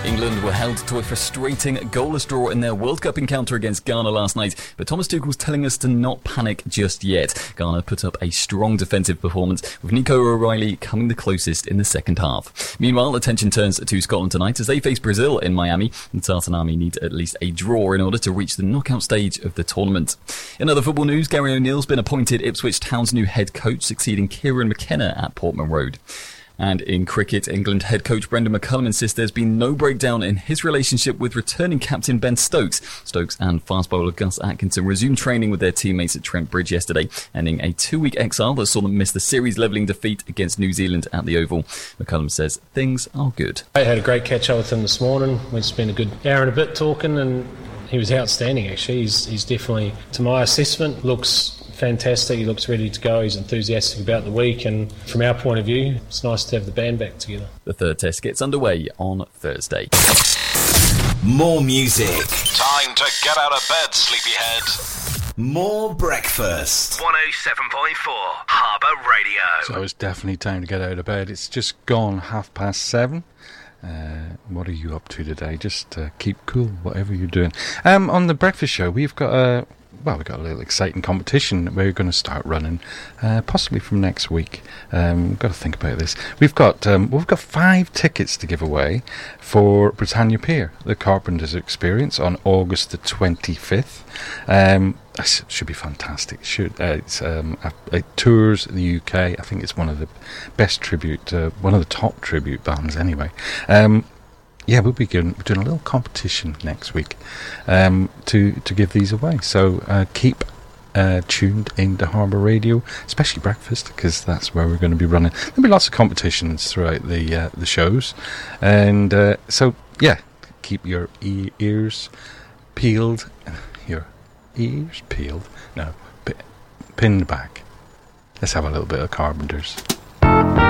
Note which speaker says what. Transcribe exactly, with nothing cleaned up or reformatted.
Speaker 1: England were held to a frustrating goalless draw in their World Cup encounter against Ghana last night, but Thomas Tuchel's telling us to not panic just yet. Ghana put up a strong defensive performance, with Nico O'Reilly coming the closest in the second half. Meanwhile, attention turns to Scotland tonight as they face Brazil in Miami, and Tartan Army need at least a draw in order to reach the knockout stage of the tournament. In other football news, Gary O'Neill's been appointed Ipswich Town's new head coach, succeeding Kieran McKenna at Portman Road. And in cricket, England head coach Brendan McCullum insists there's been no breakdown in his relationship with returning captain Ben Stokes. Stokes and fast bowler Gus Atkinson resumed training with their teammates at Trent Bridge yesterday, ending a two-week exile that saw them miss the series-levelling defeat against New Zealand at the Oval. McCullum says things are good.
Speaker 2: I had a great catch-up with him this morning. We spent a good hour and a bit talking, and he was outstanding, actually. He's, he's definitely, to my assessment, looks fantastic. He looks ready to go. He's enthusiastic about the week, and from our point of view, it's nice to have the band back together.
Speaker 1: The third test gets underway on Thursday.
Speaker 3: More music.
Speaker 4: Time to get out of bed, sleepyhead.
Speaker 3: More breakfast.
Speaker 4: one oh seven point four Harbour Radio.
Speaker 5: So it's definitely time to get out of bed. It's just gone half past seven. Uh, what are you up to today? Just uh, keep cool, whatever you're doing. Um, on the breakfast show, we've got a well, we've got a little exciting competition that we're going to start running, uh, possibly from next week. Um, we've got to think about this. We've got um, we've got five tickets to give away for Britannia Pier, the Carpenters Experience, on August the twenty-fifth. Um, this should be fantastic. Should uh, it's, um, it tours the U K. I think it's one of the best tribute, uh, one of the top tribute bands, anyway. Um, Yeah, we'll be doing, doing a little competition next week um, to to give these away. So uh, keep uh, tuned into Harbour Radio, especially breakfast, because that's where we're going to be running. There'll be lots of competitions throughout the uh, the shows, and uh, so yeah, keep your e- ears peeled, your ears peeled, no, p- pinned back. Let's have a little bit of Carpenters.